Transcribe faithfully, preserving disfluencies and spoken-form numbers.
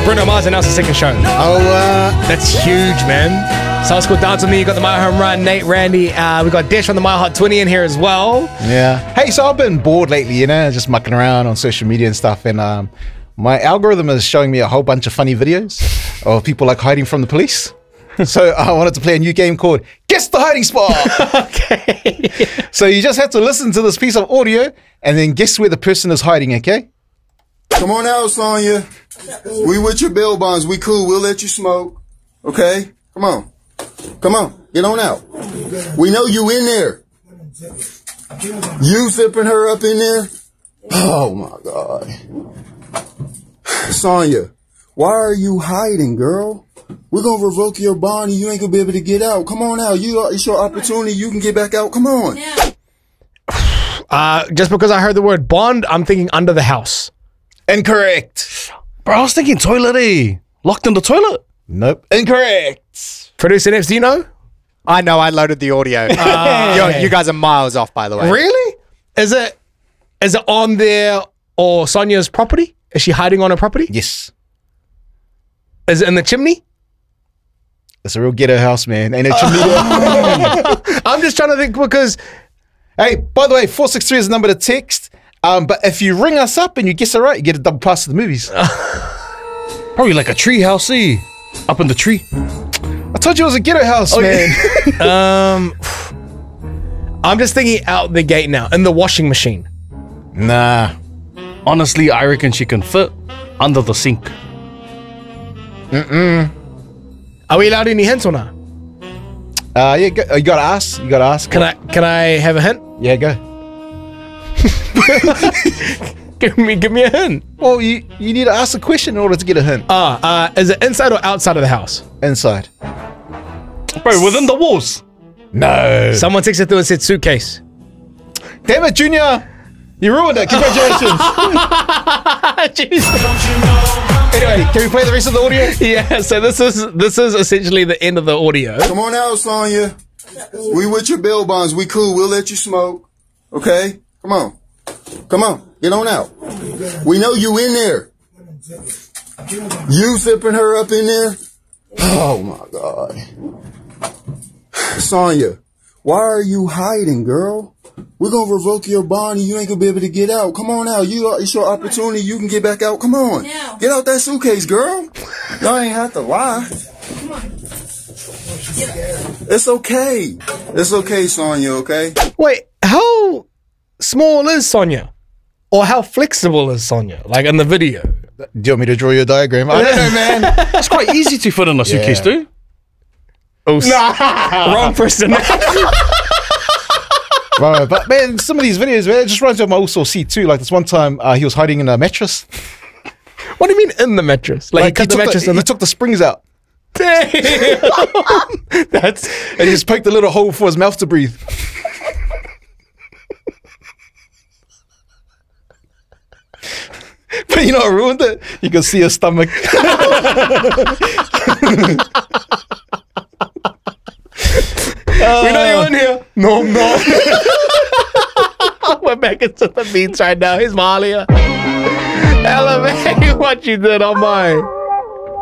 Bruno Mars announced a second show. Oh, uh, That's huge, man. So it's called Dance With Me. You got the My Home Run, Nate, Randy. Uh, we got Desh from the My Hot twenty in here as well. yeah. Hey, so I've been bored lately, you know, just mucking around on social media and stuff. And um, my algorithm is showing me a whole bunch of funny videos of people like hiding from the police. So I wanted to play a new game called Guess the Hiding Spot. Okay. So you just have to listen to this piece of audio and then guess where the person is hiding, okay? Come on out, Sonya. We with your bail bonds. We cool. We'll let you smoke. Okay? Come on. Come on. Get on out. We know you in there. You zipping her up in there? Oh, my God. Sonya, why are you hiding, girl? We're going to revoke your bond and you ain't going to be able to get out. Come on out. You, it's your opportunity. You can get back out. Come on. Uh, just because I heard the word bond, I'm thinking under the house. Incorrect. Bro, I was thinking toilet, eh? Locked in the toilet? Nope. Incorrect. Producer Nips, do you know? I know, I loaded the audio. Uh, You're, you guys are miles off, by the way. Really? Is it is it on there or Sonia's property? Is she hiding on her property? Yes. Is it in the chimney? It's a real ghetto house, man. Ain't it chimney? I'm just trying to think because Hey, by the way, four six three is the number to text. Um, but if you ring us up and you guess it right, you get a double pass to the movies. Probably like a tree house, eh? Up in the tree. I told you it was a ghetto house, man. um I'm just thinking out the gate now, in the washing machine. Nah. Honestly, I reckon she can fit under the sink. Mm-mm. Are we allowed any hints or not? Uh, yeah, go, you gotta ask. You gotta ask. Can I can I have a hint? Yeah, go. Give me give me a hint. Well, you, you need to ask a question in order to get a hint. Uh, uh is it inside or outside of the house? Inside. Bro, within the walls. No. Someone texted through and said suitcase. Damn it, Junior. You ruined it. Congratulations. Anyway, can we play the rest of the audio? Yeah, so this is this is essentially the end of the audio. Come on out, Sonya. We with your bail bonds. We cool. We'll let you smoke. Okay? Come on. Come on. Get on out. We know you in there. You zipping her up in there? Oh, my God. Sonya, why are you hiding, girl? We're going to revoke your bond and you ain't going to be able to get out. Come on out. You, it's your opportunity. You can get back out. Come on. Get out that suitcase, girl. Y'all ain't have to lie. Come on. It's okay. It's okay, Sonya, okay? Wait, how small is Sonya? Or how flexible is Sonya? Like in the video? Do you want me to draw you a diagram? I don't know, man. It's quite easy to fit in a suitcase, Yeah. too. Oh, nah. Wrong person. Right, but man, some of these videos, man, it just reminds me of my also C too. Like this one time, uh, he was hiding in a mattress. What do you mean in the mattress? Like, Like he cut he, the took mattress the, in he the took the springs out. Damn. That's And he just poked a little hole for his mouth to breathe. But you know what ruined it? You can see his stomach. we know you're in here. No, I'm not. We're back into the beats right now. Here's Malia. Elevate what you did on mine.